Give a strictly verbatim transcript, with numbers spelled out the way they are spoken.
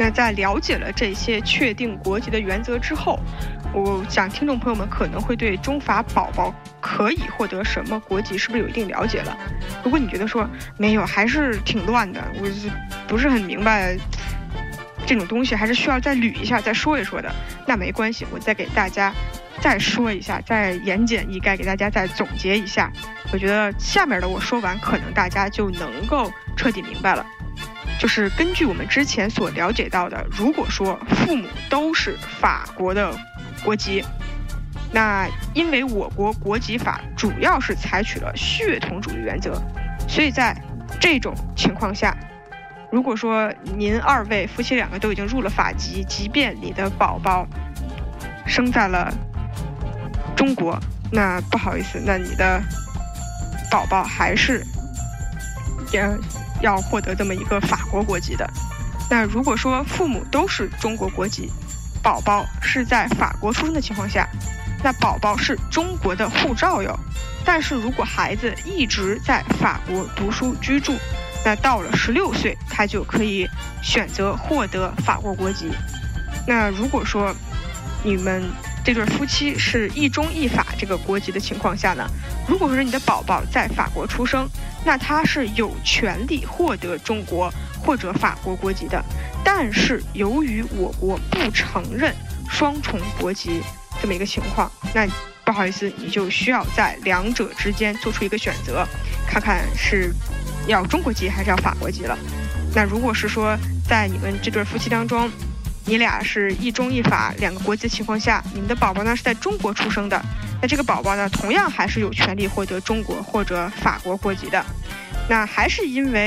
那在了解了这些确定国籍的原则之后，我想听众朋友们可能会对中法宝宝可以获得什么国籍是不是有一定了解了。如果你觉得说没有，还是挺乱的，我不是很明白这种东西，还是需要再捋一下再说一说的，那没关系，我再给大家再说一下，再言简意赅给大家再总结一下。我觉得下面的我说完，可能大家就能够彻底明白了。就是根据我们之前所了解到的，如果说父母都是法国的国籍，那因为我国国籍法主要是采取了血统主义原则，所以在这种情况下，如果说您二位夫妻两个都已经入了法籍，即便你的宝宝生在了中国，那不好意思，那你的宝宝还是也要获得这么一个法国国籍的。那如果说父母都是中国国籍，宝宝是在法国出生的情况下，那宝宝是中国的护照哟。但是如果孩子一直在法国读书居住，那到了十六岁，他就可以选择获得法国国籍。那如果说你们这对夫妻是一中一法这个国籍的情况下呢，如果说你的宝宝在法国出生，那他是有权利获得中国或者法国国籍的。但是由于我国不承认双重国籍这么一个情况，那不好意思，你就需要在两者之间做出一个选择，看看是要中国籍还是要法国籍了。那如果是说在你们这对夫妻当中，你俩是一中一法两个国籍的情况下，你们的宝宝呢是在中国出生的，那这个宝宝呢同样还是有权利获得中国或者法国国籍的。那还是因为